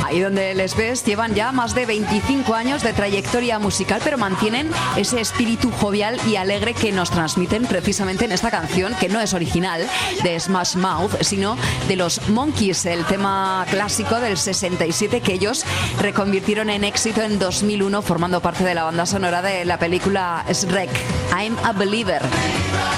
Ahí donde les ves llevan ya más de 25 años de trayectoria musical, pero mantienen ese espíritu jovial y alegre que nos transmiten precisamente en esta canción, que no es original de Smash Mouth, sino de los Monkees, el tema clásico del 67 que ellos reconvirtieron en éxito en 2001, formando parte de la banda sonora de la película Shrek, I'm a Believer.